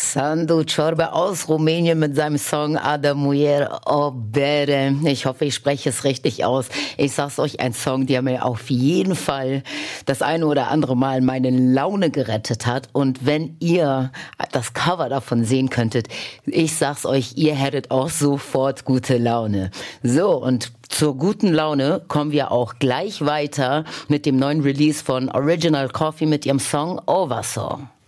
Sandu Ciorba aus Rumänien mit seinem Song Ada Mujer o Bere. Ich hoffe, ich spreche es richtig aus. Ich sag's euch, ein Song, der mir auf jeden Fall das eine oder andere Mal meine Laune gerettet hat. Und wenn ihr das Cover davon sehen könntet, ich sag's euch, ihr hättet auch sofort gute Laune. So, und zur guten Laune kommen wir auch gleich weiter mit dem neuen Release von Original Coffee mit ihrem Song Oversong.